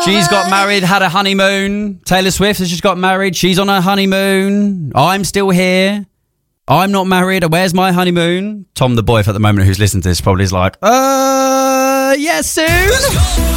She's got married, had a honeymoon. Taylor Swift has just got married. She's on her honeymoon. I'm still here. I'm not married. Where's my honeymoon? Tom, the boy at the moment who's listening to this, probably is like, yeah, soon.